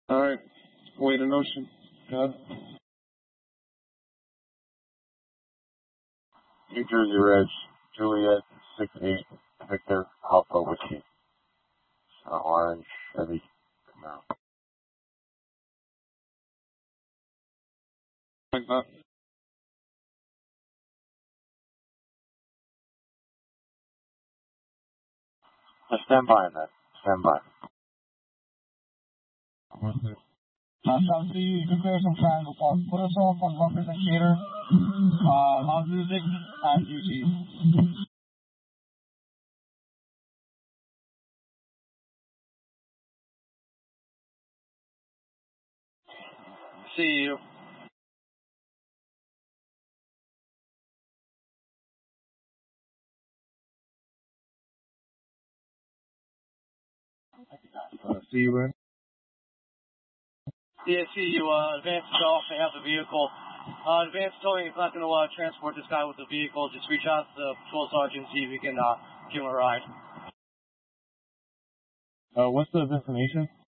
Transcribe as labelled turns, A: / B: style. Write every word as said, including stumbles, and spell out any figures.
A: All right. Wait an ocean. Good. New Jersey Ridge, Juliet, six eight, Victor, Alpha Whiskey. Uh, orange, Chevy, Camaro. Like that. Just stand by, man. Stand by. What's it? Last time see you, you prepare some triangle talk. Put us off on Bumpers and Cater, uh, Loud Music, and U T. See you. Uh, see you, man. Yeah, see you. Uh, Advance is off. They have the vehicle. Uh, Advance told me he's not going to uh, transport this guy with the vehicle. Just reach out to the patrol sergeant and see if we can uh, give him a ride. Uh, what's the destination?